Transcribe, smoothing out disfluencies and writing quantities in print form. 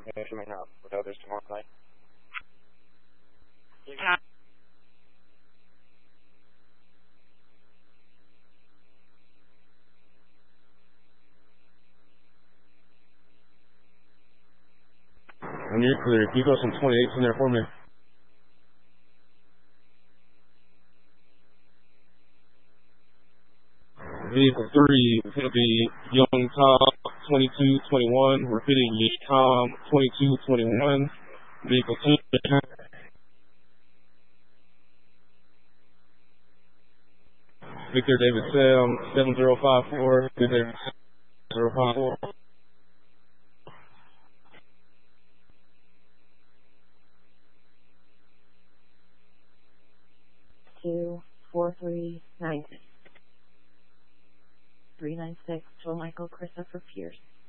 coming up with others tomorrow night. When you're clear, can you throw some 28s in there for me? Vehicle 3, it's going to be Young Tom 2221. We're fitting Yi Tom 2221. Vehicle 2. Victor David Sam 7054. Victor David 7054. 24396. 396 to Michael Christopher Pierce.